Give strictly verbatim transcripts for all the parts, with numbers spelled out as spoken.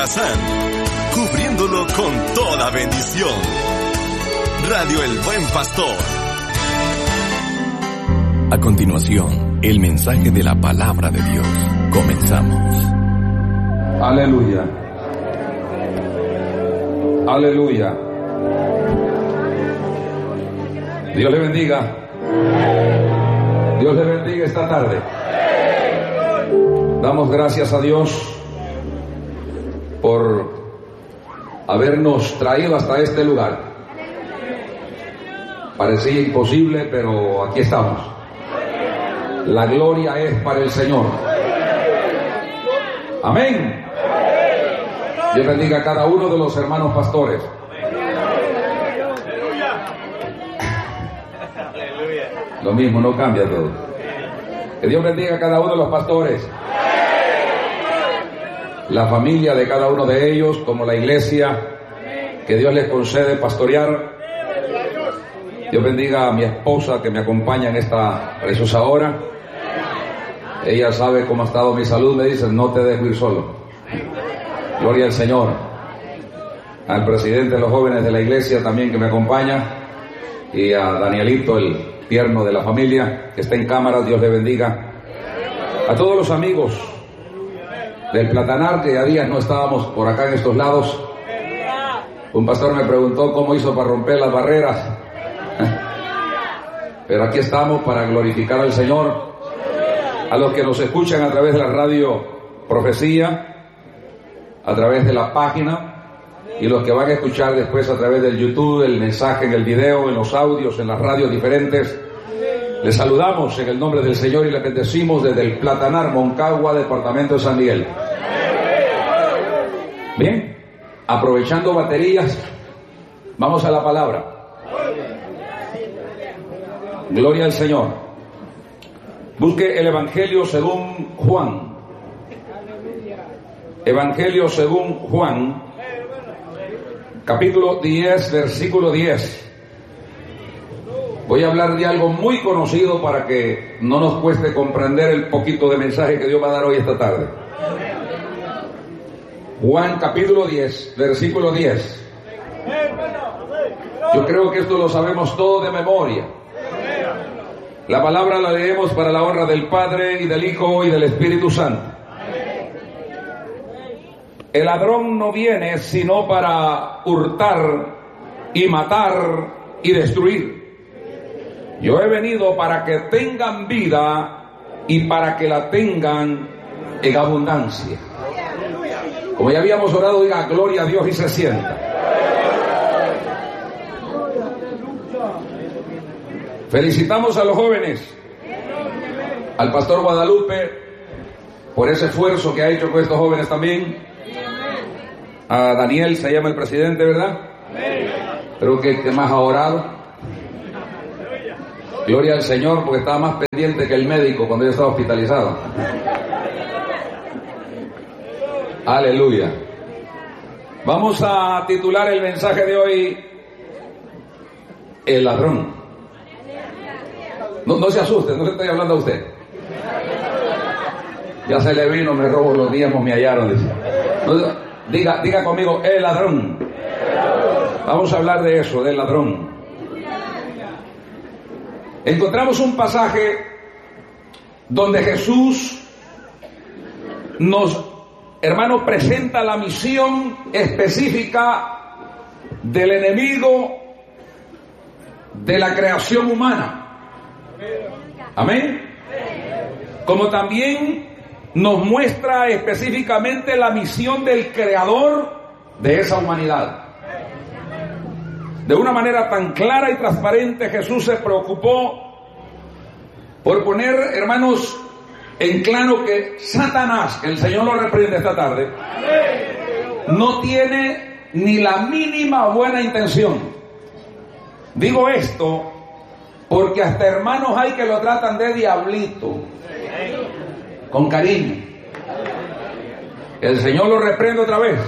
Morazán, cubriéndolo con toda bendición. Radio El Buen Pastor. A continuación, el mensaje de la palabra de Dios. Comenzamos. Aleluya. Aleluya. Dios le bendiga. Dios le bendiga esta tarde. Damos gracias a Dios por habernos traído hasta este lugar. Parecía imposible, pero aquí estamos. La gloria es para el Señor. Amén. Dios bendiga a cada uno de los hermanos pastores. Lo mismo, no cambia todo. Que Dios bendiga a cada uno de los pastores, la familia de cada uno de ellos, como la iglesia que Dios les concede pastorear. Dios bendiga a mi esposa que me acompaña en esta preciosa hora. Ella sabe cómo ha estado mi salud, me dice, no te dejo ir solo. Gloria al Señor. Al presidente de los jóvenes de la iglesia también que me acompaña, y a Danielito, el tierno de la familia, que está en cámara. Dios le bendiga. A todos los amigos del Platanar, que a días no estábamos por acá en estos lados. Un pastor me preguntó cómo hizo para romper las barreras. Pero aquí estamos para glorificar al Señor. A los que nos escuchan a través de la radio Profecía, a través de la página, y los que van a escuchar después a través del YouTube, el mensaje en el video, en los audios, en las radios diferentes, les saludamos en el nombre del Señor y les bendecimos desde el Platanar, Moncagua, departamento de San Miguel. Bien, aprovechando baterías, vamos a la palabra. Gloria al Señor. Busque el Evangelio según Juan. Evangelio según Juan, capítulo diez, versículo diez. Voy a hablar de algo muy conocido para que no nos cueste comprender el poquito de mensaje que Dios va a dar hoy esta tarde. Juan capítulo diez, versículo diez. Yo creo que esto lo sabemos todo de memoria. La palabra la leemos para la honra del Padre y del Hijo y del Espíritu Santo. El ladrón no viene sino para hurtar y matar y destruir. Yo he venido para que tengan vida y para que la tengan en abundancia. Como ya habíamos orado, diga gloria a Dios y se sienta. Felicitamos a los jóvenes, al pastor Guadalupe, por ese esfuerzo que ha hecho con estos jóvenes también. A Daniel, se llama el presidente, ¿verdad? Creo que, que más ha orado. Gloria al Señor, porque estaba más pendiente que el médico cuando yo estaba hospitalizado. Aleluya. Vamos a titular el mensaje de hoy: el ladrón. No, no se asuste, no le estoy hablando a usted. Ya se le vino, me robo los diezmos, me hallaron. Dice. No, diga, diga conmigo, el ladrón. Vamos a hablar de eso, del ladrón. Encontramos un pasaje donde Jesús nos, hermano, presenta la misión específica del enemigo de la creación humana. Amén. Como también nos muestra específicamente la misión del creador de esa humanidad. De una manera tan clara y transparente, Jesús se preocupó por poner, hermanos, en claro que Satanás, que el Señor lo reprende esta tarde, no tiene ni la mínima buena intención. Digo esto porque hasta hermanos hay que lo tratan de diablito, con cariño. El Señor lo reprende otra vez.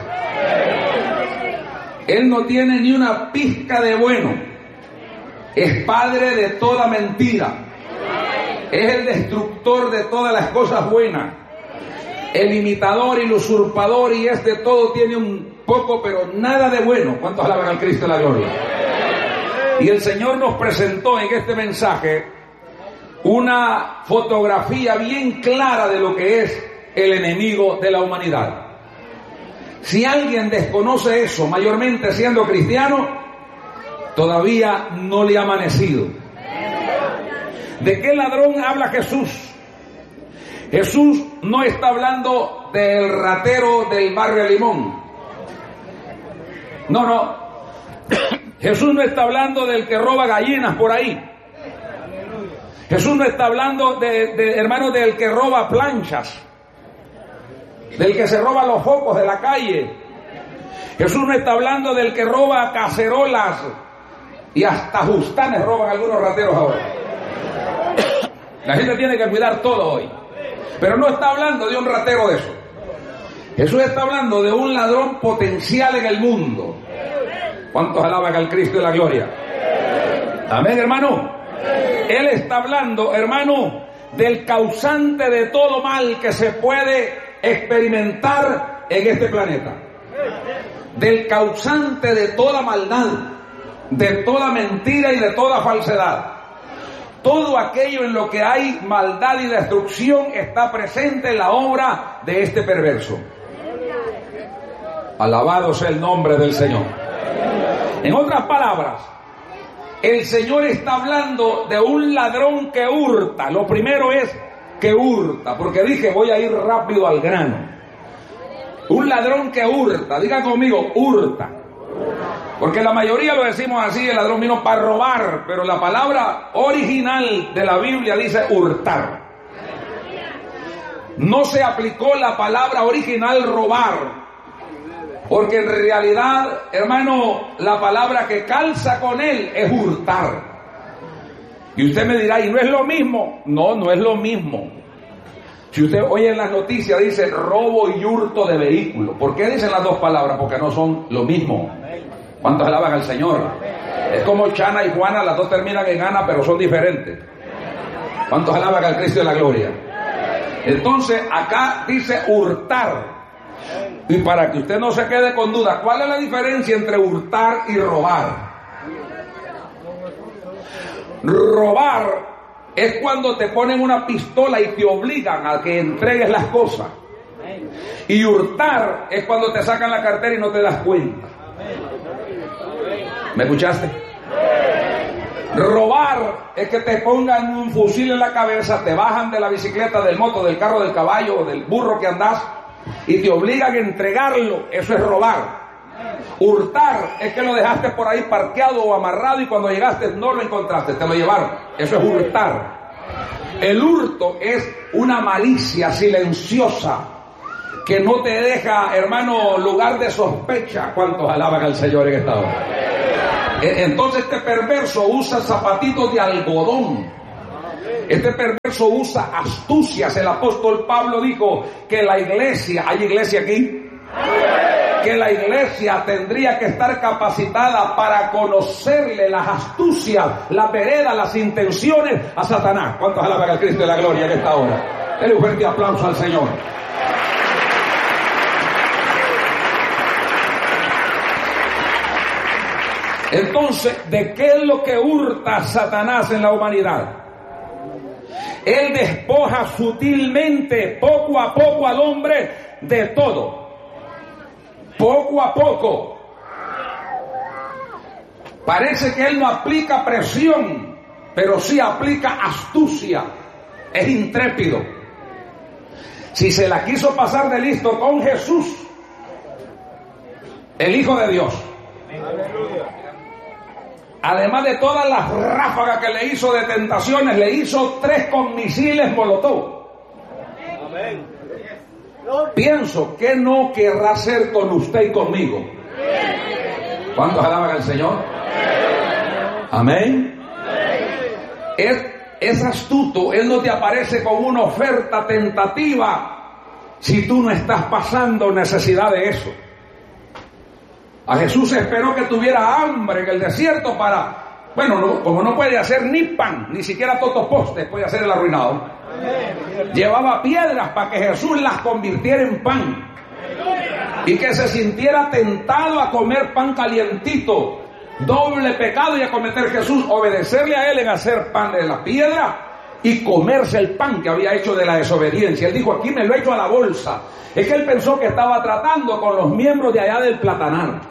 Él no tiene ni una pizca de bueno. Es padre de toda mentira. Es el destructor de todas las cosas buenas. el imitador y el usurpador, y este todo tiene un poco, pero nada de bueno. ¿Cuántos alaban al Cristo de la gloria? Y el Señor nos presentó en este mensaje una fotografía bien clara de lo que es el enemigo de la humanidad. Si alguien desconoce eso, mayormente siendo cristiano, todavía no le ha amanecido. ¿De qué ladrón habla Jesús? Jesús no está hablando del ratero del barrio Limón. No, no. Jesús no está hablando del que roba gallinas por ahí. Jesús no está hablando de, de hermanos, del que roba planchas, del que se roba los focos de la calle. Jesús no está hablando del que roba cacerolas, y hasta justanes roban algunos rateros ahora. La gente tiene que cuidar todo hoy. Pero no está hablando de un ratero de eso. Jesús está hablando de un ladrón potencial en el mundo. ¿Cuántos alaban al Cristo de la gloria? Amén, hermano. Él está hablando, hermano, del causante de todo mal que se puede experimentar en este planeta. Del causante de toda maldad, de toda mentira y de toda falsedad. Todo aquello en lo que hay maldad y destrucción está presente en la obra de este perverso. Alabado sea el nombre del Señor. En otras palabras, el Señor está hablando de un ladrón que hurta. Lo primero es que hurta, porque dije voy a ir rápido al grano. Un ladrón que hurta, diga conmigo, hurta. Porque la mayoría lo decimos así, el ladrón vino para robar, pero la palabra original de la Biblia dice hurtar. No se aplicó la palabra original robar, porque en realidad, hermano, la palabra que calza con él es hurtar. Y usted me dirá, ¿y no es lo mismo? No, no es lo mismo. Si usted oye en las noticias, dice robo y hurto de vehículos. ¿Por qué dicen las dos palabras? Porque no son lo mismo. ¿Cuántos alaban al Señor? Es como Chana y Juana, las dos terminan en Ana, pero son diferentes. ¿Cuántos alaban al Cristo de la gloria? Entonces, acá dice hurtar. Y para que usted no se quede con duda, ¿cuál es la diferencia entre hurtar y robar? Robar es cuando te ponen una pistola y te obligan a que entregues las cosas. Y hurtar es cuando te sacan la cartera y no te das cuenta. ¿Me escuchaste? Robar es que te pongan un fusil en la cabeza, te bajan de la bicicleta, del moto, del carro, del caballo o del burro que andas y te obligan a entregarlo. Eso es robar. Hurtar es que lo dejaste por ahí parqueado o amarrado y cuando llegaste no lo encontraste, te lo llevaron. Eso es hurtar. El hurto es una malicia silenciosa que no te deja, hermano, lugar de sospecha. ¿Cuántos alaban al Señor en esta hora? Entonces este perverso usa zapatitos de algodón. Este perverso usa astucias. El apóstol Pablo dijo que la iglesia, ¿hay iglesia aquí? Que la iglesia tendría que estar capacitada para conocerle las astucias, las veredas, las intenciones a Satanás. ¿Cuántos alaban al Cristo de la gloria en esta hora? Denle un fuerte aplauso al Señor. Entonces, ¿de qué es lo que hurta Satanás en la humanidad? Él despoja sutilmente, poco a poco al hombre de todo. Poco a poco. Parece que él no aplica presión, pero sí aplica astucia. Es intrépido. Si se la quiso pasar de listo con Jesús, el Hijo de Dios, además de todas las ráfagas que le hizo de tentaciones, le hizo tres con misiles Molotov. Amén. Pienso que no querrá hacer con usted y conmigo. ¿Cuántos alaban al Señor? Amén. Es, es astuto. Él no te aparece con una oferta tentativa si tú no estás pasando necesidad de eso. A Jesús esperó que tuviera hambre en el desierto para, bueno, no, como no puede hacer ni pan, ni siquiera totopostes puede hacer el arruinado. Llevaba piedras para que Jesús las convirtiera en pan. Y que se sintiera tentado a comer pan calientito. Doble pecado y a cometer Jesús, obedecerle a él en hacer pan de la piedra y comerse el pan que había hecho de la desobediencia. Él dijo, aquí me lo he hecho a la bolsa. Es que él pensó que estaba tratando con los miembros de allá del Platanar.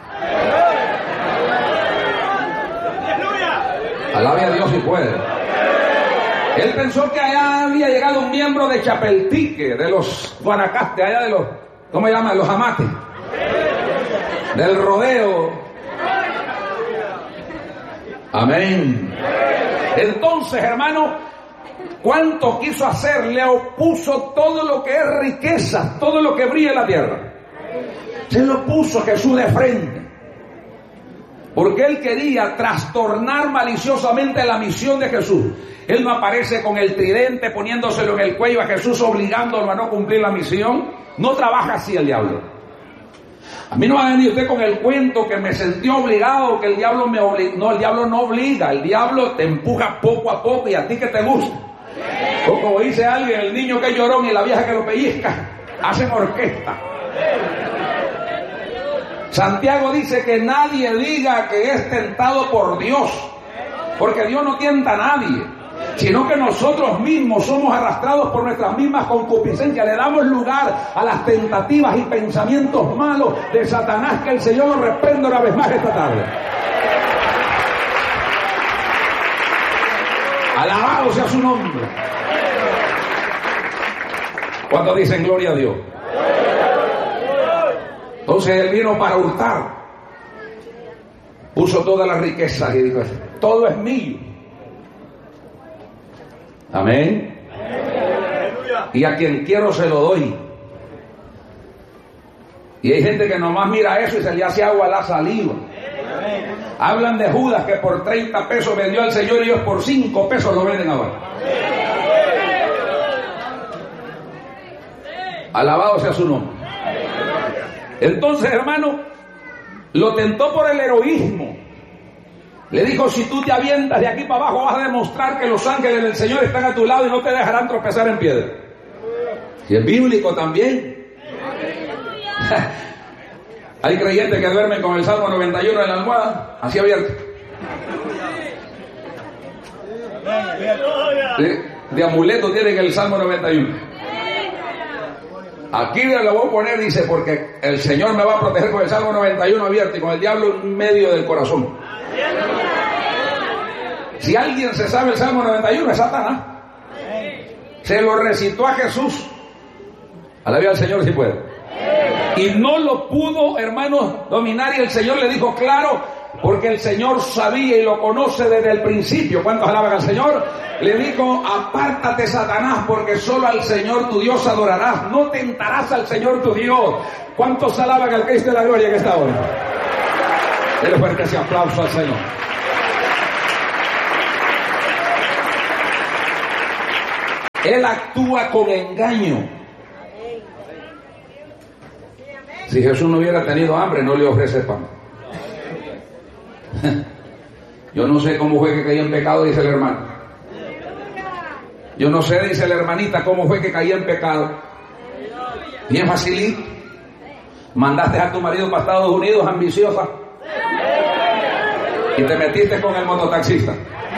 Alabe a Dios si puede. Él pensó que allá había llegado un miembro de Chapeltique, de los Guanacaste, allá de los, ¿cómo se llama? De los Amates, del rodeo. Amén. Entonces, hermano, ¿cuánto quiso hacer? Le opuso todo lo que es riqueza, todo lo que brilla en la tierra. Se lo puso Jesús de frente. Porque él quería trastornar maliciosamente la misión de Jesús. Él no aparece con el tridente poniéndoselo en el cuello a Jesús, obligándolo a no cumplir la misión. No trabaja así el diablo. A mí no va a venir usted con el cuento que me sentí obligado, que el diablo me obliga. No, el diablo no obliga, el diablo te empuja poco a poco y a ti que te gusta. O como dice alguien, el niño que lloró y la vieja que lo pellizca, hacen orquesta. Santiago dice que nadie diga que es tentado por Dios, porque Dios no tienta a nadie, sino que nosotros mismos somos arrastrados por nuestras mismas concupiscencias. Le damos lugar a las tentativas y pensamientos malos de Satanás, que el Señor nos reprenda una vez más esta tarde. Alabado sea su nombre. ¿Cuántos dicen gloria a Dios? Entonces él vino para hurtar. Puso toda la riqueza y dijo, todo es mío. Amén. Y a quien quiero se lo doy. Y hay gente que nomás mira eso y se le hace agua a la saliva. Hablan de Judas que por treinta pesos vendió al Señor y ellos por cinco pesos lo venden ahora. Alabado sea su nombre. Entonces, hermano, lo tentó por el heroísmo. Le dijo, si tú te avientas de aquí para abajo vas a demostrar que los ángeles del Señor están a tu lado y no te dejarán tropezar en piedra. Y es bíblico también. Hay creyentes que duermen con el Salmo noventa y uno en la almohada, así abierto. De, de amuleto tienen el Salmo noventa y uno. Aquí le voy a poner, dice, porque el Señor me va a proteger con el Salmo noventa y uno abierto y con el diablo en medio del corazón. Si alguien se sabe el Salmo noventa y uno es Satanás. Se lo recitó a Jesús. Alabe al Señor si puede. Y no lo pudo, hermanos, dominar, y el Señor le dijo claro, porque el Señor sabía y lo conoce desde el principio. ¿Cuántos alaban al Señor? Le dijo, apártate, Satanás, porque solo al Señor tu Dios adorarás, no tentarás al Señor tu Dios. ¿Cuántos alaban al Cristo de la gloria en esta hora? Dele fuerte ese aplauso al Señor. Él actúa con engaño. Si Jesús no hubiera tenido hambre, no le ofrece pan. Yo no sé cómo fue que caí en pecado, dice el hermano. Yo no sé, dice la hermanita, cómo fue que caí en pecado. Bien facilito. Mandaste a tu marido para Estados Unidos, ambiciosa, y te metiste con el mototaxista.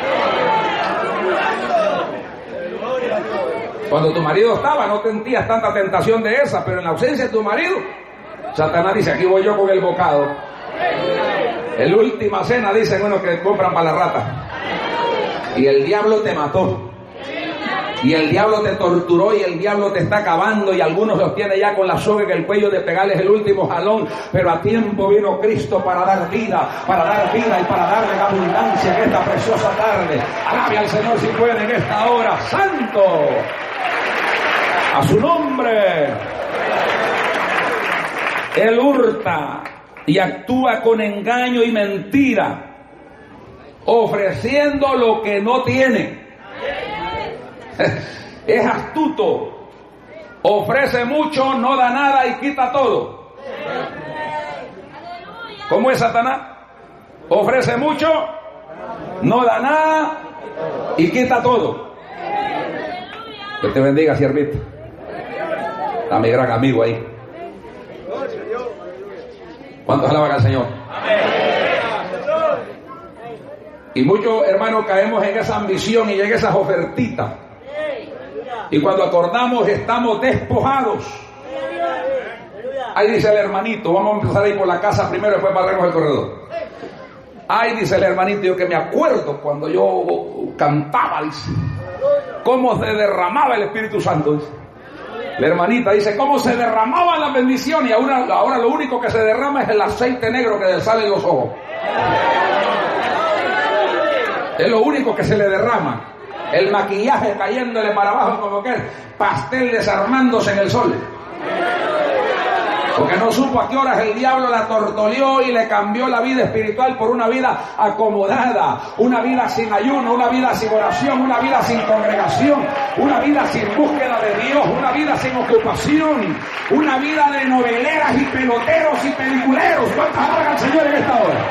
Cuando tu marido estaba, no sentías tanta tentación de esa, pero en la ausencia de tu marido, Satanás dice, aquí voy yo con el bocado. El última cena, dicen, bueno, que compran para la rata. Y el diablo te mató. Y el diablo te torturó y el diablo te está acabando, y algunos los tiene ya con la soga en el cuello de pegarles el último jalón, pero a tiempo vino Cristo para dar vida, para dar vida y para darle la abundancia en esta preciosa tarde. Alabe al Señor si puede en esta hora. ¡Santo! A su nombre. Él hurta y actúa con engaño y mentira, ofreciendo lo que no tiene. Es astuto, ofrece mucho, no da nada y quita todo. ¿Cómo es Satanás? Ofrece mucho, no da nada y quita todo. Dios te bendiga, siervito. Está mi gran amigo ahí. ¿Cuántos alaban al Señor? Y muchos hermanos caemos en esa ambición y en esas ofertitas. Y cuando acordamos estamos despojados. Ahí dice el hermanito, vamos a empezar ahí por la casa primero, después pasaremos el corredor. Ahí dice el hermanito, yo que me acuerdo cuando yo cantaba, dice, cómo se derramaba el Espíritu Santo, dice. La hermanita dice, cómo se derramaba la bendición, y ahora, ahora lo único que se derrama es el aceite negro que le sale en los ojos. Es lo único que se le derrama. El maquillaje cayéndole para abajo como que pastel desarmándose en el sol. Porque no supo a qué horas el diablo la tortoleó y le cambió la vida espiritual por una vida acomodada, una vida sin ayuno, una vida sin oración, una vida sin congregación, una vida sin búsqueda de Dios, una vida sin ocupación, una vida de noveleras y peloteros y peliculeros. ¿Cuántas alaban al Señor en esta hora?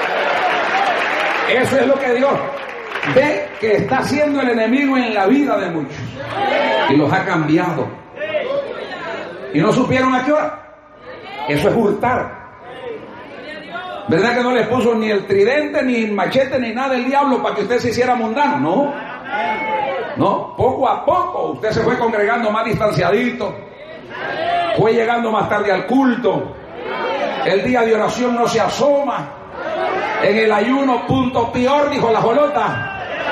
Eso es lo que Dios ve que está haciendo el enemigo en la vida de muchos. Y los ha cambiado. Y no supieron a qué hora. Eso es hurtar. ¿Verdad que no les puso ni el tridente, ni el machete, ni nada del diablo para que usted se hiciera mundano? No. No, poco a poco usted se fue congregando más distanciadito. Fue llegando más tarde al culto. El día de oración no se asoma. En el ayuno, punto peor, dijo la jolota.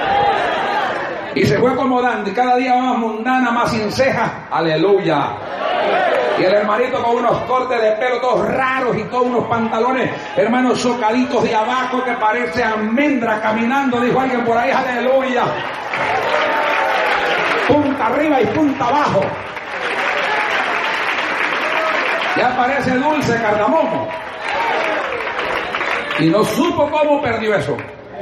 Y se fue acomodando y cada día más mundana, más sin cejas. Aleluya. Y el hermanito con unos cortes de pelo todos raros y todos unos pantalones, hermanos, socaditos de abajo que parece almendra caminando, dijo alguien por ahí, aleluya. Punta arriba y punta abajo. Ya parece dulce cardamomo. Y no supo cómo perdió eso.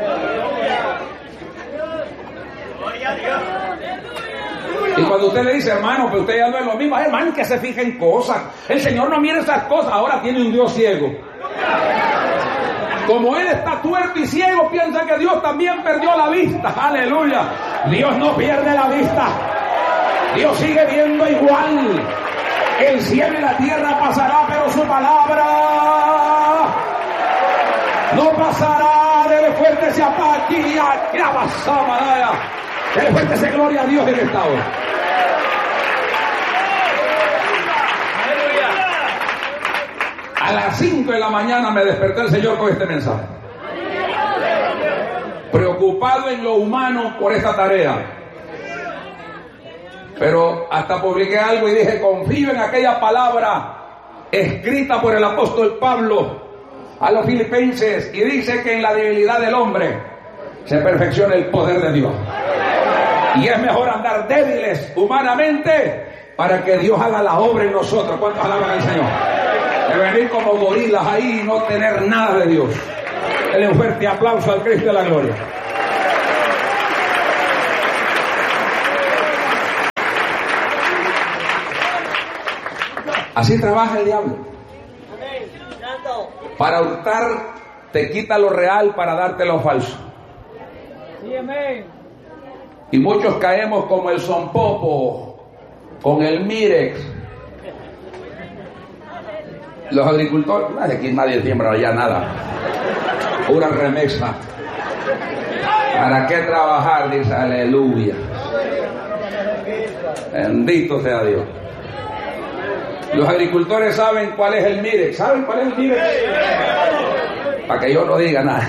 Y cuando usted le dice, hermano, pero usted ya no es lo mismo, hermano, que se fija en cosas. El Señor no mira esas cosas, ahora tiene un Dios ciego. Como Él está tuerto y ciego, piensa que Dios también perdió la vista. Aleluya. Dios no pierde la vista. Dios sigue viendo igual. El cielo y la tierra pasará, pero su palabra no pasará. Debe fuerte ese aquí, la basama. Debe fuerte ese gloria a Dios en esta hora. A las cinco de la mañana me despertó el Señor con este mensaje. Preocupado en lo humano por esta tarea. Pero hasta publiqué algo y dije, confío en aquella palabra escrita por el apóstol Pablo a los filipenses, y dice que en la debilidad del hombre se perfecciona el poder de Dios. Y es mejor andar débiles humanamente para que Dios haga la obra en nosotros. ¿Cuántos alaban al Señor? De venir como gorilas ahí y no tener nada de Dios. Denle un fuerte aplauso al Cristo de la gloria. Así trabaja el diablo. Para hurtar te quita lo real para darte lo falso. Y muchos caemos como el sonpopo, con el mirex. Los agricultores, aquí nadie siembra ya nada, pura remesa. ¿Para qué trabajar? Dice, aleluya. Bendito sea Dios. Los agricultores saben cuál es el mirex. ¿Saben cuál es el mirex? Para que yo no diga nada.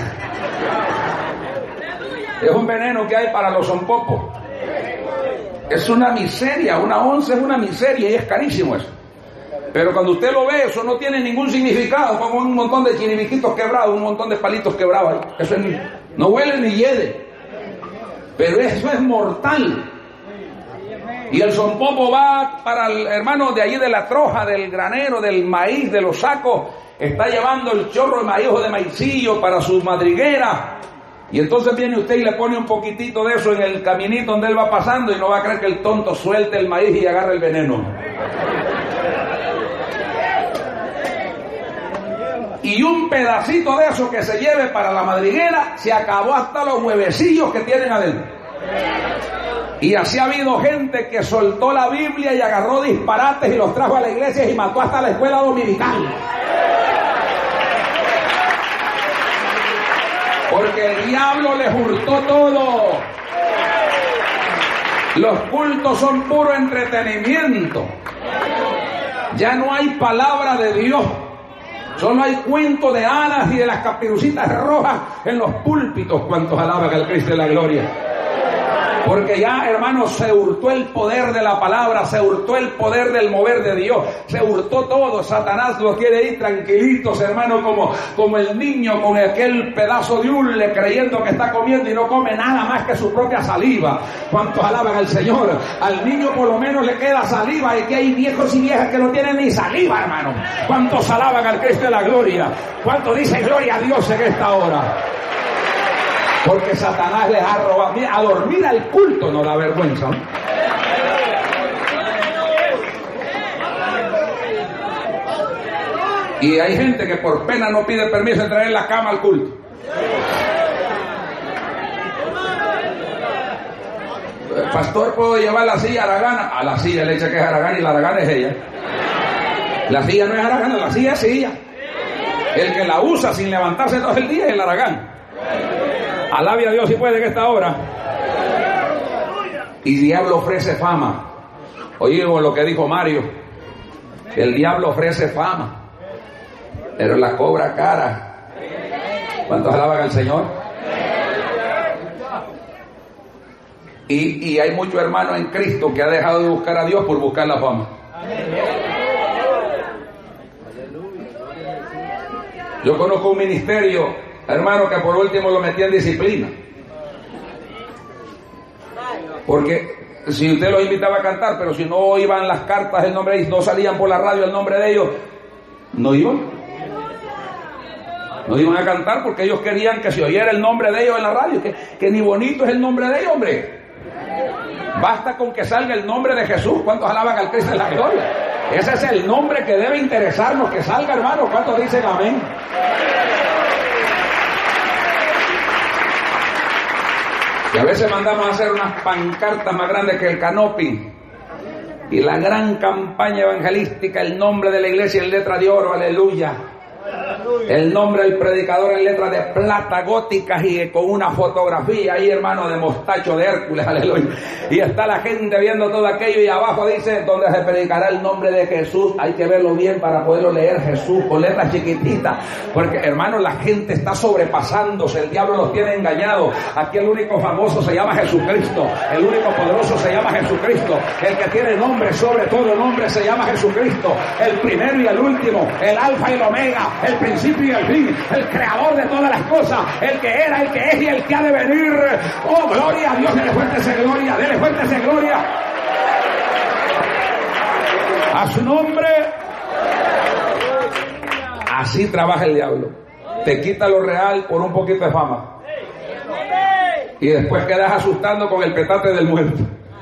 Es un veneno que hay para los sonpopos. Es una miseria, una onza es una miseria y es carísimo eso. Pero cuando usted lo ve, eso no tiene ningún significado, como un montón de chiribiquitos quebrados, un montón de palitos quebrados ahí. Eso es, no huele ni hiede. Pero eso es mortal. Y el sonpopo va para el hermano de allí de la troja, del granero, del maíz, de los sacos. Está llevando el chorro de maíz o de maicillo para su madriguera. Y entonces viene usted y le pone un poquitito de eso en el caminito donde él va pasando y no va a creer que el tonto suelte el maíz y agarre el veneno. Y un pedacito de eso que se lleve para la madriguera, se acabó hasta los huevecillos que tienen adentro. Y así ha habido gente que soltó la Biblia y agarró disparates y los trajo a la iglesia y mató hasta la escuela dominical. Porque el diablo les hurtó todo. Los cultos son puro entretenimiento. Ya no hay palabra de Dios. Solo hay cuentos de hadas y de las caperucitas rojas en los púlpitos. Cuantos alaban al Cristo de la gloria. Porque ya, hermanos, se hurtó el poder de la palabra, se hurtó el poder del mover de Dios, se hurtó todo. Satanás lo quiere ir tranquilitos, hermanos, como, como el niño con aquel pedazo de hule creyendo que está comiendo y no come nada más que su propia saliva. ¿Cuántos alaban al Señor? Al niño por lo menos le queda saliva, y que hay viejos y viejas que no tienen ni saliva, hermano. ¿Cuántos alaban al Cristo de la gloria? ¿Cuántos dicen gloria a Dios en esta hora? Porque Satanás les ha robado. Mira, a dormir al culto no da vergüenza, ¿no? Y hay gente que por pena no pide permiso de traer la cama al culto. Pastor, ¿puedo llevar la silla Aragana? A la silla le echa que es Aragana y la Aragana es ella. La silla no es Aragana, la silla es silla. El que la usa sin levantarse todo el día es el Aragán. Alabe a Dios si puede en esta hora. Y diablo ofrece fama. Oímos lo que dijo Mario. El diablo ofrece fama, pero la cobra cara. ¿Cuántos alaban al Señor? Y, y hay muchos hermanos en Cristo que ha dejado de buscar a Dios por buscar la fama. Yo conozco un ministerio, hermano, que por último lo metí en disciplina. Porque si usted los invitaba a cantar, pero si no iban las cartas el nombre de ellos, no salían por la radio el nombre de ellos, no iban. No iban a cantar porque ellos querían que se oyera el nombre de ellos en la radio. Que, que ni bonito es el nombre de ellos, hombre. Basta con que salga el nombre de Jesús. ¿Cuántos alaban al Cristo de la gloria? Ese es el nombre que debe interesarnos, que salga, hermano. ¿Cuántos dicen amén? Y a veces mandamos a hacer unas pancartas más grandes que el canopy. Y la gran campaña evangelística, el nombre de la iglesia en letra de oro, aleluya. El nombre del predicador en letras de plata góticas y con una fotografía ahí, hermano, de mostacho de Hércules, aleluya. Y está la gente viendo todo aquello y abajo dice, donde se predicará el nombre de Jesús. Hay que verlo bien para poderlo leer, Jesús, con letras chiquititas. Porque, hermano, la gente está sobrepasándose, el diablo los tiene engañados. Aquí el único famoso se llama Jesucristo, el único poderoso se llama Jesucristo, el que tiene nombre sobre todo nombre se llama Jesucristo, el primero y el último, el alfa y el omega, el principio y el fin, el creador de todas las cosas, el que era, el que es y el que ha de venir. Oh, gloria a Dios, dele fuerte esa gloria, dele fuerte esa gloria a su nombre. Así trabaja el diablo, te quita lo real por un poquito de fama y después quedas asustando con el petate del muerto.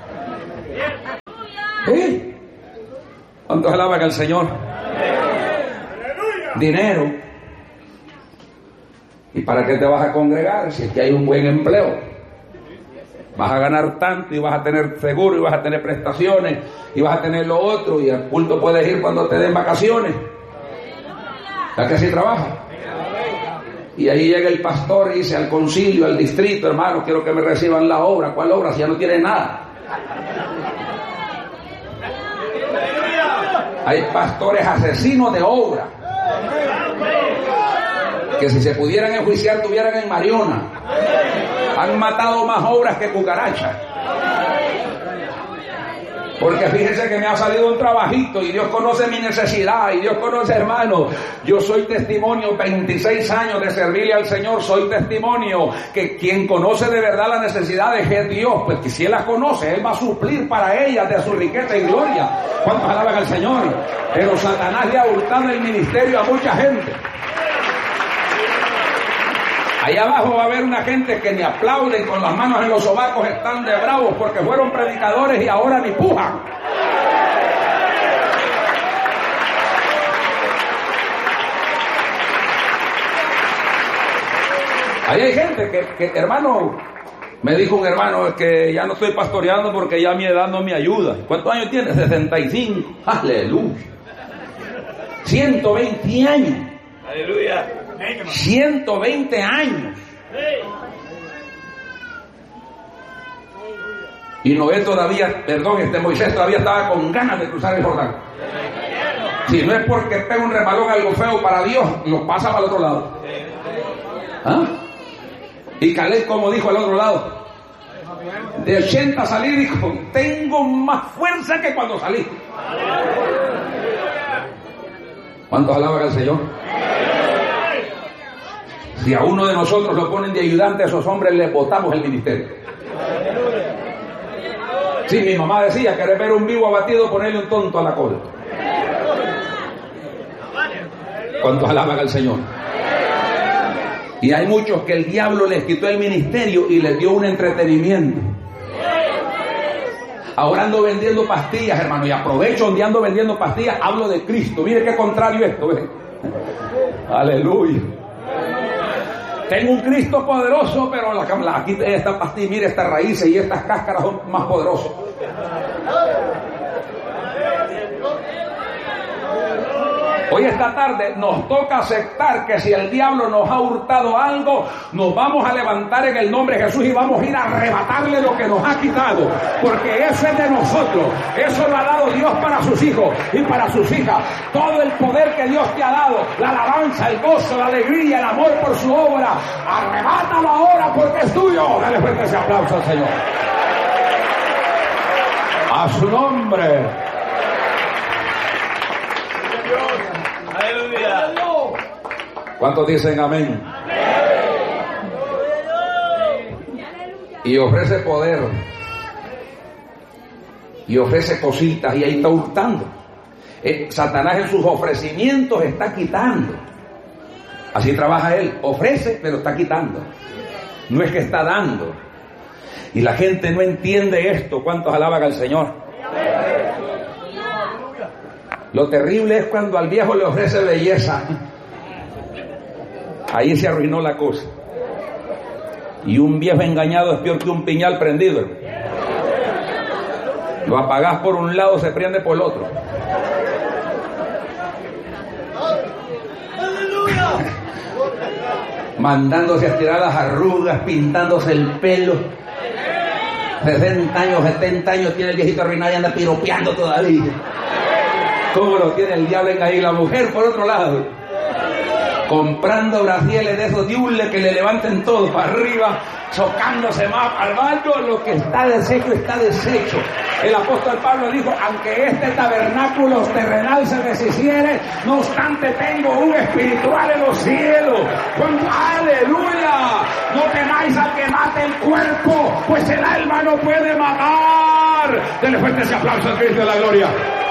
¿Sí? ¿Cuántos alaban al Señor? Dinero. ¿Y para qué te vas a congregar si es que hay un buen empleo? Vas a ganar tanto y vas a tener seguro y vas a tener prestaciones y vas a tener lo otro, y al culto puedes ir cuando te den vacaciones. ¿A qué así trabaja? Y ahí llega el pastor y dice al concilio, al distrito, hermano, quiero que me reciban la obra. ¿Cuál obra? Si ya no tiene nada. Hay pastores asesinos de obra, que si se pudieran enjuiciar tuvieran en Mariona. Han matado más obras que cucarachas. Porque fíjense que me ha salido un trabajito y Dios conoce mi necesidad y Dios conoce, hermano. Yo soy testimonio, veintiséis años de servirle al Señor, soy testimonio que quien conoce de verdad las necesidades es Dios. Pues que si Él las conoce, Él va a suplir para ellas de su riqueza y gloria. ¿Cuántos alaban al Señor? Pero Satanás le ha hurtado el ministerio a mucha gente. Allá abajo va a haber una gente que ni aplauden, con las manos en los sobacos, están de bravos porque fueron predicadores y ahora ni pujan. Ahí hay gente que, que, hermano, Me dijo un hermano que ya no estoy pastoreando porque ya mi edad no me ayuda. ¿Cuántos años tiene? sesenta y cinco. Aleluya. ciento veinte años. Aleluya. ciento veinte años. Y Noé todavía, perdón, este Moisés todavía estaba con ganas de cruzar el Jordán. Si no es porque pega un remalón algo feo para Dios, lo pasa para el otro lado. ¿Ah? Y Caleb, como dijo al otro lado, de ochenta salí, dijo, tengo más fuerza que cuando salí. ¿Cuántos alaban al Señor? Si a uno de nosotros lo ponen de ayudante a esos hombres, le botamos el ministerio. Sí, mi mamá decía, querés ver un vivo abatido, ponerle un tonto a la cola. ¿Cuántos alaban al Señor? Y hay muchos que el diablo les quitó el ministerio y les dio un entretenimiento. Ahora ando vendiendo pastillas, hermano, y aprovecho donde ando vendiendo pastillas, hablo de Cristo. Mire qué contrario esto, ¿ve? Aleluya. Tengo un Cristo poderoso, pero la, la, aquí esta pastilla, mire estas raíces y estas cáscaras son más poderosas. Hoy esta tarde nos toca aceptar que si el diablo nos ha hurtado algo, nos vamos a levantar en el nombre de Jesús y vamos a ir a arrebatarle lo que nos ha quitado, porque eso es de nosotros, eso lo ha dado Dios para sus hijos y para sus hijas. Todo el poder que Dios te ha dado, la alabanza, el gozo, la alegría, el amor por su obra, arrebátalo ahora porque es tuyo. Dale fuerte ese aplauso al Señor. A su nombre. Aleluya. ¿Cuántos dicen amén? Y ofrece poder. Y ofrece cositas y ahí está hurtando. Eh, Satanás en sus ofrecimientos está quitando. Así trabaja él. Ofrece, pero está quitando. No es que está dando. Y la gente no entiende esto. ¿Cuántos alaban al Señor? Lo terrible es cuando al viejo le ofrece belleza. Ahí se arruinó la cosa. Y un viejo engañado es peor que un piñal prendido. Lo apagás por un lado, se prende por el otro. Mandándose a tirar las arrugas, pintándose el pelo. sesenta años, setenta años tiene el viejito arruinado y anda piropeando todavía. ¿Cómo lo tiene el diablo en ahí? La mujer por otro lado, comprando brasieles de esos diules que le levanten todo para arriba, chocándose más al baño. Lo que está deshecho, está deshecho. El apóstol Pablo dijo, aunque este tabernáculo terrenal se deshiciere, no obstante tengo un espiritual en los cielos. Cuando, aleluya, no temáis al que mate el cuerpo, pues el alma no puede matar. Denle fuerte ese aplauso al Cristo de la gloria.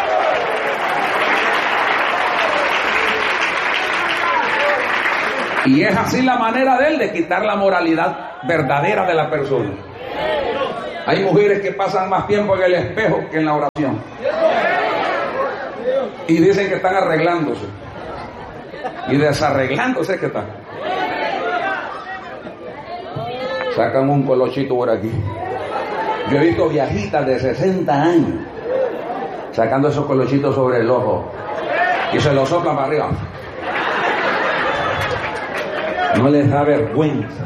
Y es así la manera de él de quitar la moralidad verdadera de la persona. Hay mujeres que pasan más tiempo en el espejo que en la oración. Y dicen que están arreglándose. Y desarreglándose que están. Sacan un colochito por aquí. Yo he visto viejitas de sesenta años sacando esos colochitos sobre el ojo. Y se los soplan para arriba. No les da vergüenza.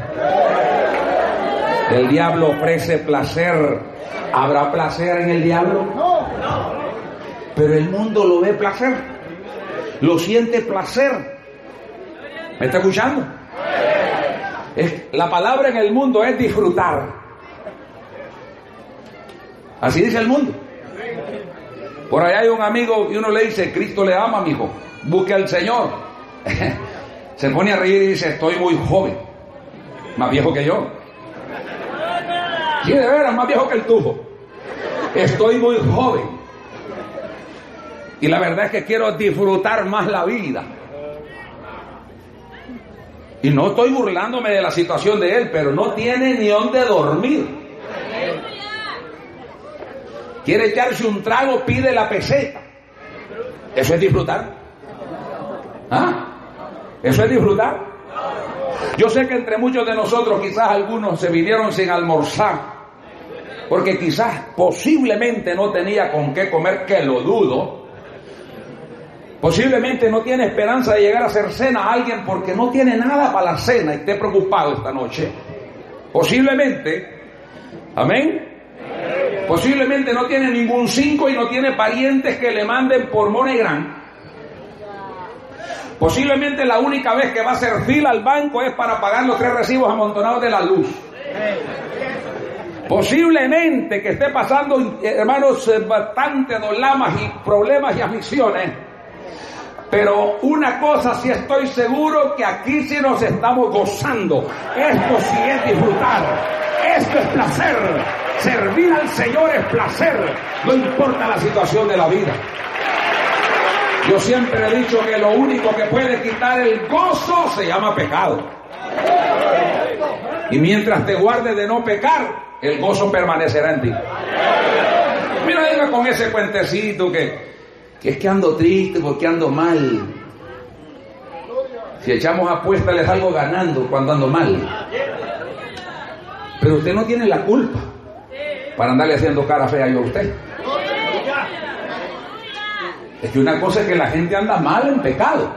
El diablo ofrece placer. ¿Habrá placer en el diablo? No. Pero el mundo lo ve placer. Lo siente placer. ¿Me está escuchando? Es, la palabra en el mundo es disfrutar. Así dice el mundo. Por allá hay un amigo y uno le dice, Cristo le ama, mijo. Busque al Señor. Se pone a reír y dice, estoy muy joven. Más viejo que yo. Sí, de veras, más viejo que el tubo. Estoy muy joven. Y la verdad es que quiero disfrutar más la vida. Y no estoy burlándome de la situación de él, pero no tiene ni dónde dormir. Quiere echarse un trago, pide la peseta. ¿Eso es disfrutar? ¿Ah? ¿Eso es disfrutar? Yo sé que entre muchos de nosotros quizás algunos se vinieron sin almorzar, porque quizás posiblemente no tenía con qué comer, que lo dudo. Posiblemente no tiene esperanza de llegar a hacer cena a alguien porque no tiene nada para la cena y esté preocupado esta noche. Posiblemente, amén. Posiblemente no tiene ningún cinco y no tiene parientes que le manden por MoneyGram. Posiblemente la única vez que va a hacer fila al banco es para pagar los tres recibos amontonados de la luz. Posiblemente que esté pasando, hermanos, bastante dolamas y problemas y aflicciones. Pero una cosa sí estoy seguro, que aquí sí nos estamos gozando. Esto sí es disfrutar. Esto es placer. Servir al Señor es placer. No importa la situación de la vida. Yo siempre he dicho que lo único que puede quitar el gozo se llama pecado. Y mientras te guardes de no pecar, el gozo permanecerá en ti. Mira, dime con ese cuentecito que, que es que ando triste porque ando mal. Si echamos apuestas le salgo ganando cuando ando mal. Pero usted no tiene la culpa para andarle haciendo cara fea yo a usted. Es que una cosa es que la gente anda mal en pecado.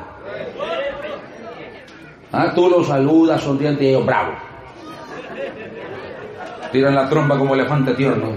Ah, tú lo saludas sonriente y ellos bravo. Tiran la trompa como elefante tierno.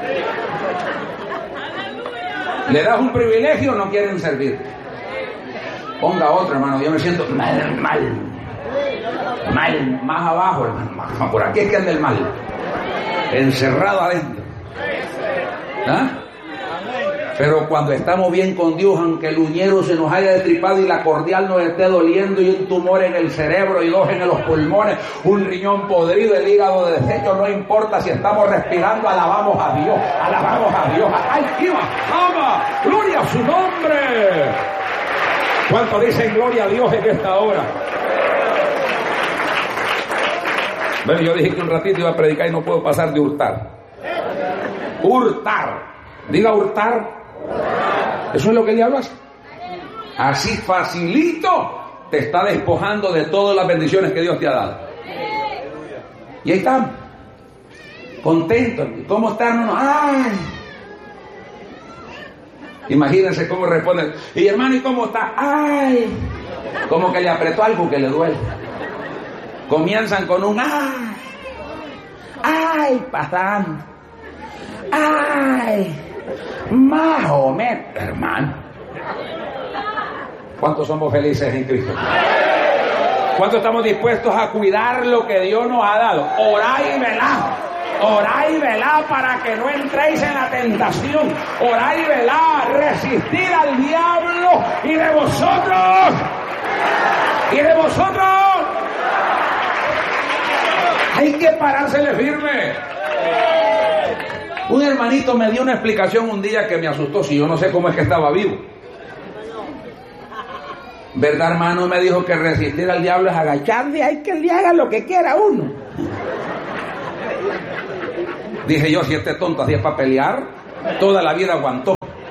Le das un privilegio, no quieren servir. Ponga otro, hermano. Yo me siento mal, mal. Mal, más abajo, hermano. Por aquí es que anda el mal. Encerrado adentro. ¿Ah? Pero cuando estamos bien con Dios, aunque el uñero se nos haya destripado y la cordial nos esté doliendo y un tumor en el cerebro y dos en los pulmones, un riñón podrido, el hígado deshecho, no importa si estamos respirando, alabamos a Dios, alabamos a Dios. ¡Ay, Dios! ¡Ama! ¡Gloria a su nombre! ¿Cuánto dicen gloria a Dios en esta hora? Bueno, yo dije que un ratito iba a predicar y no puedo pasar de hurtar. Hurtar. Diga hurtar. Eso es lo que el diablo hace. Así facilito te está despojando de todas las bendiciones que Dios te ha dado. Y ahí están, contentos. ¿Cómo están? Uno, ¡ay! Imagínense cómo responden. Y hermano, ¿y cómo está? ¡Ay! Como que le apretó algo que le duele. Comienzan con un ¡ay! ¡Ay, pasando! ¡Ay! Más o menos, hermano. ¿Cuántos somos felices en Cristo? ¿Cuántos estamos dispuestos a cuidar lo que Dios nos ha dado? Orá y velá. Orá y velá para que no entréis en la tentación. Orá y velá. Resistir al diablo y de vosotros. Y de vosotros. Hay que parársele firme. Un hermanito me dio una explicación un día que me asustó. Si yo no sé cómo es que estaba vivo. ¿Verdad, hermano? Me dijo que resistir al diablo es agacharle. Hay que le haga lo que quiera uno. Dije yo, si este tonto así es para pelear, toda la vida aguantó.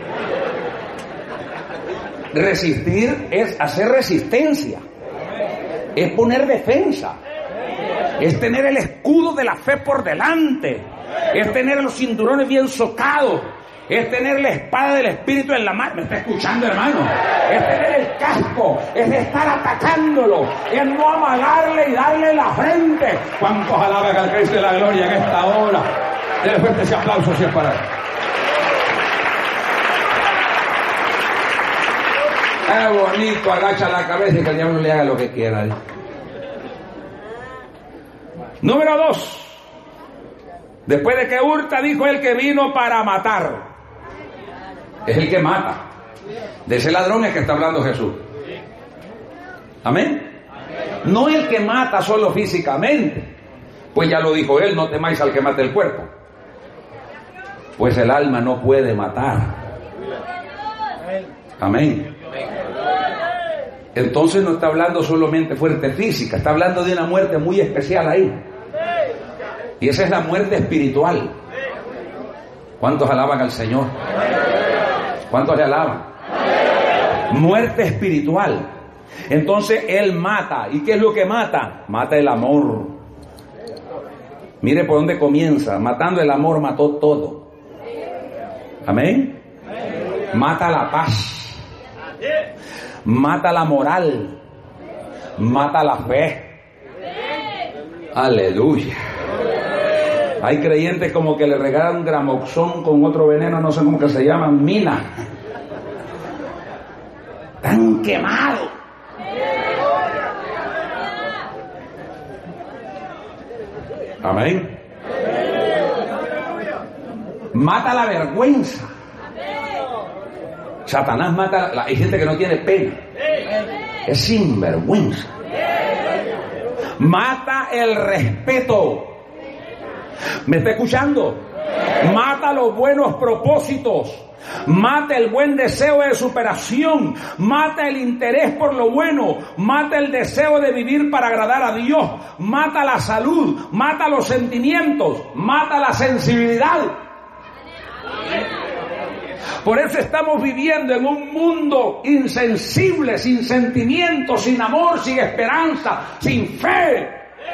Resistir es hacer resistencia. Es poner defensa. Es tener el escudo de la fe por delante. Es tener los cinturones bien socados. Es tener la espada del Espíritu en la mano. ¿Me está escuchando, hermano? Es tener el casco. Es estar atacándolo. Es no amagarle y darle la frente. ¿Cuántos alaban al Cristo de la gloria en esta hora? Denle fuerte ese aplauso si es para él. Es bonito, agacha la cabeza y que el diablo le haga lo que quiera. Número dos. Después de que hurta, dijo el que vino para matar. Es el que mata. De ese ladrón es que está hablando Jesús. Amén. No el que mata solo físicamente. Pues ya lo dijo él, no temáis al que mate el cuerpo. Pues el alma no puede matar. Amén. Entonces no está hablando solamente fuerte física, está hablando de una muerte muy especial ahí. Y esa es la muerte espiritual. ¿Cuántos alaban al Señor? ¿Cuántos le alaban? Muerte espiritual. Entonces él mata. ¿Y qué es lo que mata? Mata el amor. Mire por dónde comienza. Matando el amor mató todo. Amén. Mata la paz. Mata la moral. Mata la fe. Aleluya. Hay creyentes como que le regalan un gramoxón con otro veneno, no sé cómo que se llaman, mina. Tan quemado. Amén. Mata la vergüenza. Satanás mata. La, hay gente que no tiene pena. Es sinvergüenza. Mata el respeto. ¿Me está escuchando? Mata los buenos propósitos. Mata el buen deseo de superación. Mata el interés por lo bueno. Mata el deseo de vivir para agradar a Dios. Mata la salud. Mata los sentimientos. Mata la sensibilidad. Por eso estamos viviendo en un mundo insensible, sin sentimientos, sin amor, sin esperanza, sin fe.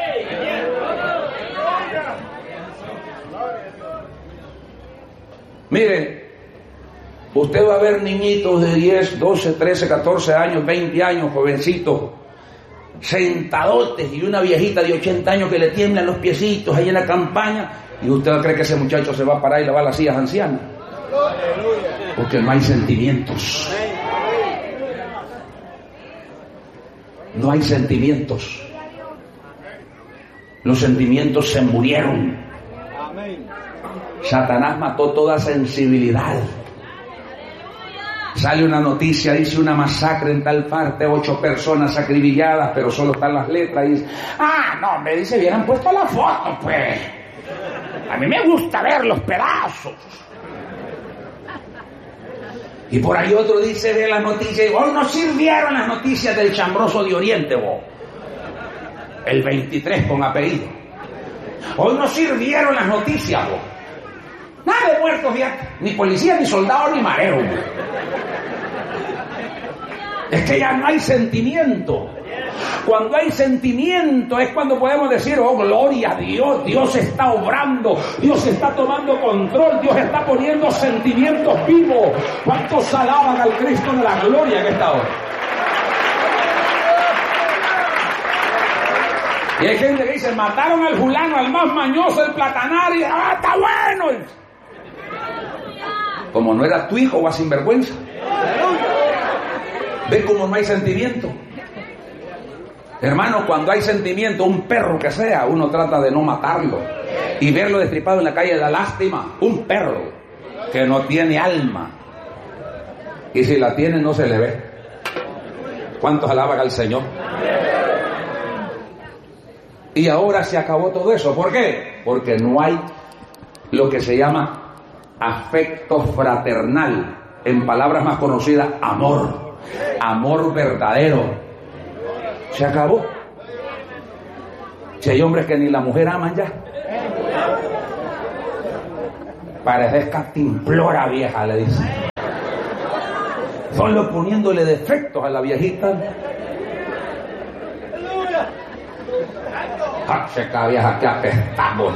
Mire, usted va a ver niñitos de diez, doce, trece, catorce años, veinte años, jovencitos, sentadotes, y una viejita de ochenta años que le tiemblan los piecitos ahí en la campaña, y usted cree que ese muchacho se va a parar y le va a las sillas ancianas. Porque no hay sentimientos. No hay sentimientos. Los sentimientos se murieron. Satanás mató toda sensibilidad. Sale una noticia, dice una masacre en tal parte, ocho personas acribilladas, pero solo están las letras. Y dice, ah, no, me dice, hubieran puesto la foto, pues. A mí me gusta ver los pedazos. Y por ahí otro dice, ve las noticias, y vos no sirvieron las noticias del Chambroso de Oriente, vos. El veintitrés con apellido. Hoy no sirvieron las noticias, vos. Nada de muertos ya, ni policía, ni soldado, ni marero. Es que ya no hay sentimiento. Cuando hay sentimiento es cuando podemos decir, oh, gloria a Dios, Dios está obrando, Dios está tomando control, Dios está poniendo sentimientos vivos. ¿Cuántos alaban al Cristo de la gloria en esta hora? Y hay gente que dice, mataron al fulano, al más mañoso, el platanario, y ¡ah, está bueno! Como no era tu hijo, o a sinvergüenza. ¿Ves cómo no hay sentimiento? Hermano, cuando hay sentimiento, un perro que sea, uno trata de no matarlo y verlo destripado en la calle da lástima. Un perro que no tiene alma, y si la tiene no se le ve. ¿Cuántos alaban al Señor? Y ahora se acabó todo eso. ¿Por qué? Porque no hay lo que se llama afecto fraternal. En palabras más conocidas, amor. Amor verdadero. Se acabó. Si hay hombres que ni la mujer aman ya. Pareces cantimplora vieja, le dice. Solo poniéndole defectos a la viejita. Ah, seca vieja, que apestamos.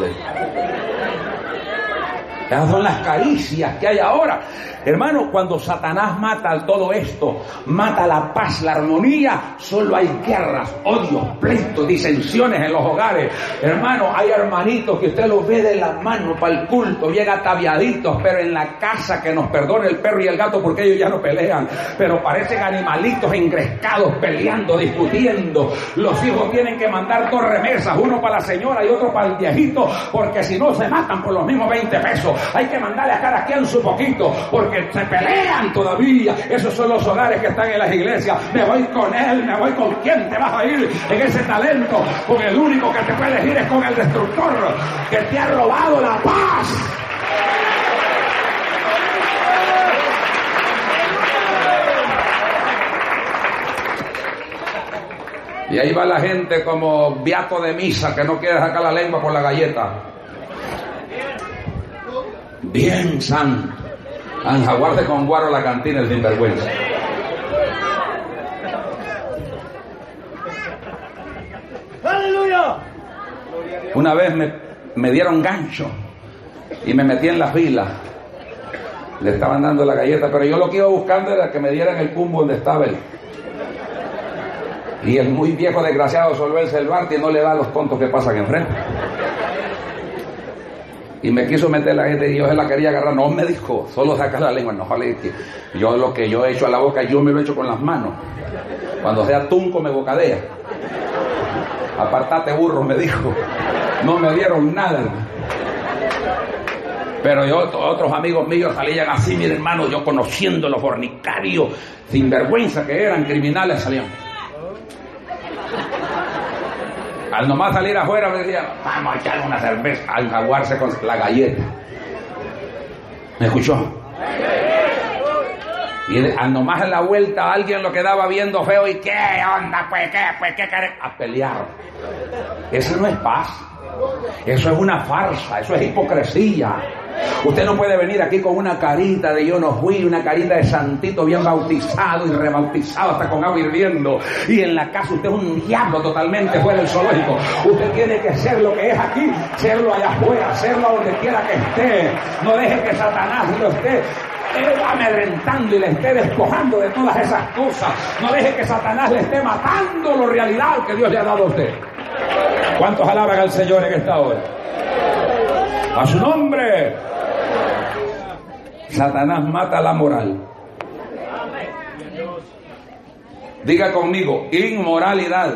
Esas son las caricias que hay ahora. Hermano, cuando Satanás mata todo esto, mata la paz, la armonía, solo hay guerras, odios, pleitos, disensiones en los hogares. Hermano, hay hermanitos que usted los ve de la mano para el culto, bien ataviaditos, pero en la casa, que nos perdone el perro y el gato porque ellos ya no pelean, pero parecen animalitos engrescados, peleando, discutiendo. Los hijos tienen que mandar dos remesas, uno para la señora y otro para el viejito, porque si no se matan por los mismos veinte pesos. Hay que mandarle a cada quien su poquito, porque se pelean todavía. Esos son los hogares que están en las iglesias. Me voy con él, me voy con quién te vas a ir en ese talento. Con el único que te puedes ir es con el destructor que te ha robado la paz. Y ahí va la gente como beato de misa que no quiere sacar la lengua por la galleta. Bien santo. Anjaguarde con guaro la cantina, el sinvergüenza. Una vez me, me dieron gancho y me metí en la fila. Le estaban dando la galleta, pero yo lo que iba buscando era que me dieran el cumbo donde estaba él. Y el muy viejo desgraciado solvó el celbarte y no le da los tontos que pasan enfrente. Y me quiso meter la gente y yo se la quería agarrar. No, me dijo, solo saca la lengua. No, jale, que yo lo que yo he hecho a la boca, yo me lo he hecho con las manos. Cuando sea tunco me bocadea. Apartate, burro, me dijo. No me dieron nada. Pero yo, otros amigos míos salían así, mi hermano, yo conociendo los fornicarios, sin vergüenza que eran, criminales, salían. Al nomás salir afuera me decían, vamos a echar una cerveza, al jaguarse con la galleta. ¿Me escuchó? Y al nomás en la vuelta alguien lo quedaba viendo feo y ¿qué onda? Pues qué, pues qué querés, a pelear. Eso no es paz. Eso es una farsa, eso es hipocresía. Usted no puede venir aquí con una carita de yo no fui, una carita de santito bien bautizado y rebautizado hasta con agua hirviendo, y en la casa usted es un diablo totalmente fuera del zoológico. Usted tiene que ser lo que es aquí, serlo allá afuera, serlo donde quiera que esté. No deje que Satanás lo esté amedrentando y le esté despojando de todas esas cosas. No deje que Satanás le esté matando la realidad que Dios le ha dado a usted. ¿Cuántos alaban al Señor en esta hora? A su nombre. Satanás mata la moral. Diga conmigo, inmoralidad.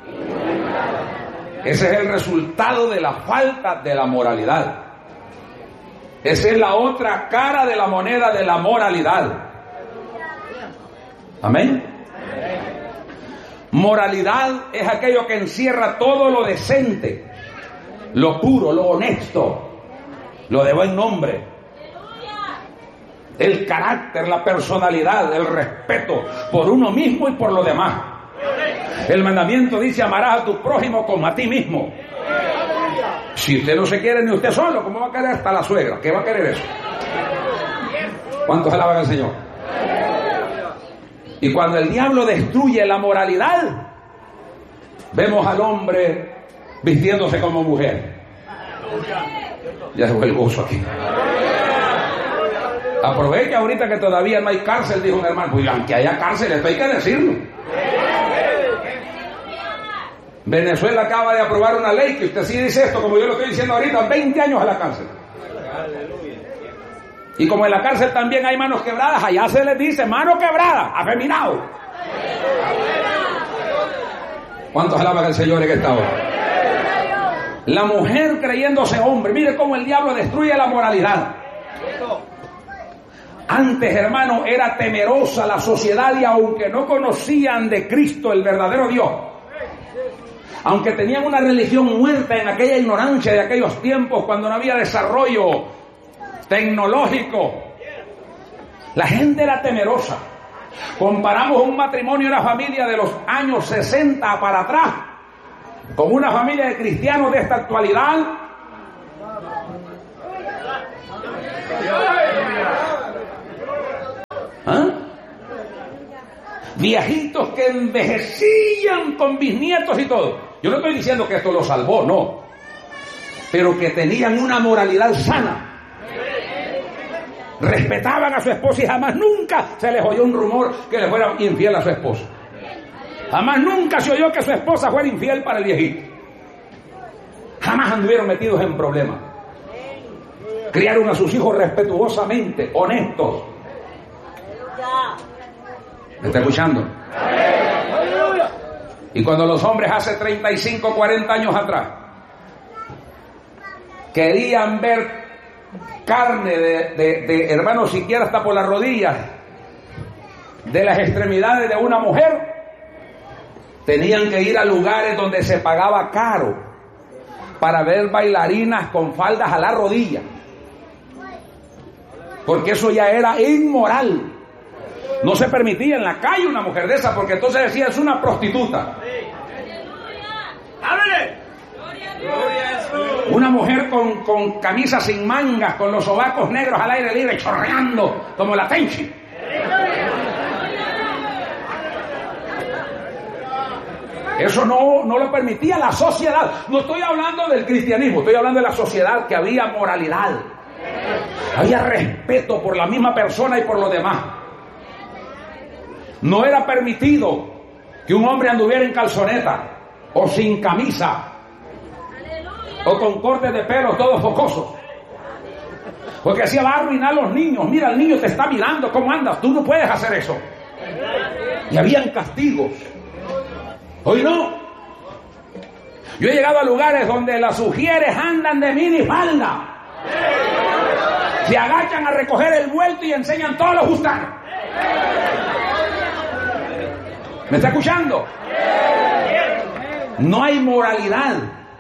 Ese es el resultado de la falta de la moralidad. Esa es la otra cara de la moneda de la moralidad. Amén. Moralidad es aquello que encierra todo lo decente, lo puro, lo honesto, lo de buen nombre, el carácter, la personalidad, el respeto por uno mismo y por lo demás. El mandamiento dice: amarás a tu prójimo como a ti mismo. Si usted no se quiere ni usted solo, ¿cómo va a querer hasta la suegra? ¿Qué va a querer eso? ¿Cuántos alaban al Señor? Y cuando el diablo destruye la moralidad, vemos al hombre vistiéndose como mujer. Ya se fue el gozo aquí. Aprovecha ahorita que todavía no hay cárcel, dijo un hermano. Pues aunque haya cárcel, esto hay que decirlo. Venezuela acaba de aprobar una ley que usted sí dice esto, como yo lo estoy diciendo ahorita, veinte años a la cárcel. Y como en la cárcel también hay manos quebradas, allá se les dice mano quebrada, afeminado. ¿Cuántos alaban al Señor en esta hora? La mujer creyéndose hombre. Mire cómo el diablo destruye la moralidad. Antes, hermano, era temerosa la sociedad, y aunque no conocían de Cristo, el verdadero Dios, aunque tenían una religión muerta en aquella ignorancia de aquellos tiempos cuando no había desarrollo tecnológico, la gente era temerosa. Comparamos un matrimonio y una familia de los años sesenta para atrás con una familia de cristianos de esta actualidad. ¿Ah? Viejitos que envejecían con bisnietos y todo. Yo no estoy diciendo que esto los salvó, no, pero que tenían una moralidad sana. Respetaban a su esposa y jamás nunca se les oyó un rumor que le fuera infiel a su esposa. Jamás nunca se oyó que su esposa fuera infiel para el viejito. Jamás anduvieron metidos en problemas. Criaron a sus hijos respetuosamente, honestos. ¿Me está escuchando? Y cuando los hombres hace treinta y cinco, cuarenta años atrás querían ver carne de, de, de hermanos, siquiera hasta por las rodillas, de las extremidades de una mujer, tenían que ir a lugares donde se pagaba caro para ver bailarinas con faldas a la rodilla, porque eso ya era inmoral. No se permitía en la calle una mujer de esa, porque entonces decía es una prostituta. Una mujer con, con camisa sin mangas, con los sobacos negros al aire libre, chorreando como la Tenchi. Eso no, no lo permitía la sociedad. No estoy hablando del cristianismo, estoy hablando de la sociedad, que había moralidad. Había respeto por la misma persona y por los demás. No era permitido que un hombre anduviera en calzoneta o sin camisa o con cortes de pelo todos focosos, porque así va a arruinar a los niños. Mira, el niño te está mirando, ¿cómo andas? Tú no puedes hacer eso. Y habían castigos. Hoy no. Yo he llegado a lugares donde las mujeres andan de minifalda, se agachan a recoger el vuelto y enseñan todos los gustanos. ¿Me está escuchando? No hay moralidad.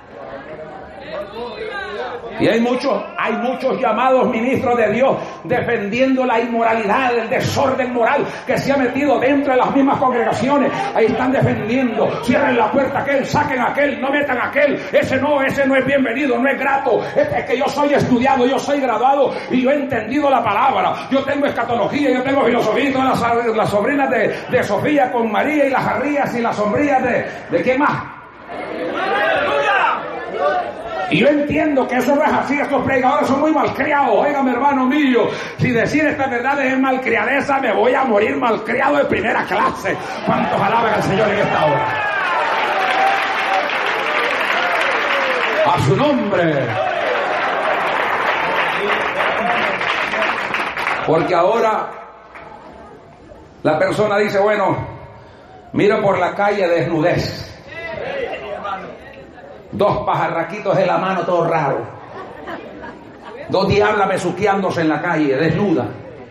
Y hay muchos, hay muchos llamados ministros de Dios defendiendo la inmoralidad, el desorden moral que se ha metido dentro de las mismas congregaciones. Ahí están defendiendo. Cierren la puerta a aquel, saquen a aquel, no metan a aquel. Ese no, ese no es bienvenido, no es grato. Es, es que yo soy estudiado, yo soy graduado y yo he entendido la palabra. Yo tengo escatología, yo tengo filosofía y todas las, las sobrinas de, de Sofía con María y las jarrías y las sombrías de... ¿De qué más? Y yo entiendo que eso no es así. Estos predicadores son muy malcriados. Óigame, hermano mío, si decir estas verdades es malcriadeza, me voy a morir malcriado de primera clase. ¿Cuántos alaban al Señor en esta hora? A su nombre. Porque ahora la persona dice, bueno, miro por la calle desnudez, dos pajarraquitos en la mano, todo raro, dos diablas besuqueándose en la calle, desnuda.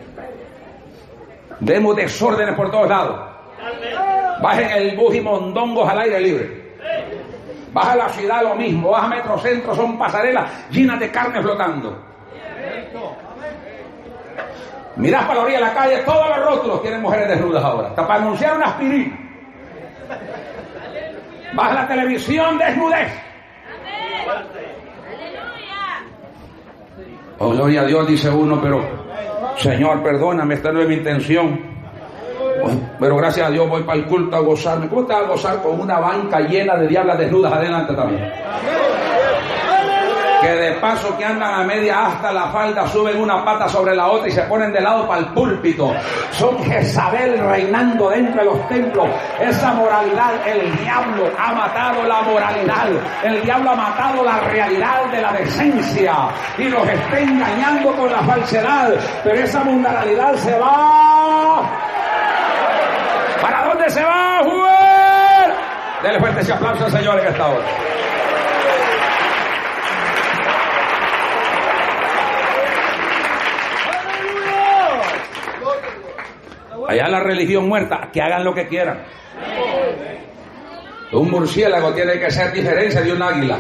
Vemos desórdenes por todos lados. Bajen el bus y mondongos al aire libre. Baja a la ciudad lo mismo, baja a Metrocentro, son pasarelas llenas de carne flotando. Mirás para la orilla de la calle, todos los rótulos tienen mujeres desnudas ahora, hasta para anunciar una aspirina. Baja la televisión, desnudez. Oh, gloria a Dios, dice uno, pero Señor, perdóname, esta no es mi intención. Pero gracias a Dios voy para el culto a gozarme. ¿Cómo te vas a gozar con una banca llena de diablas desnudas adelante también? Que de paso que andan a media hasta la falda, suben una pata sobre la otra y se ponen de lado para el púlpito. Son Jezabel reinando dentro de los templos. Esa moralidad, el diablo ha matado la moralidad. El diablo ha matado la realidad de la decencia y los está engañando con la falsedad. Pero esa moralidad se va. ¿Para dónde se va, juez? Dele fuerte ese aplauso al Señor en esta hora. Allá la religión muerta, que hagan lo que quieran. Un murciélago tiene que ser diferencia de un águila.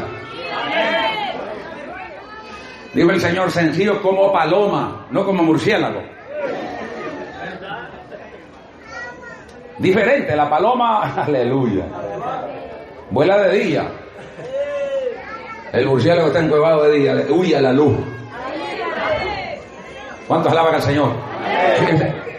Dijo el Señor, sencillo como paloma, no como murciélago. Diferente, la paloma, aleluya, vuela de día. El murciélago está encuevado de día, huye a la luz. ¿Cuántos alaban al Señor? Fíjense.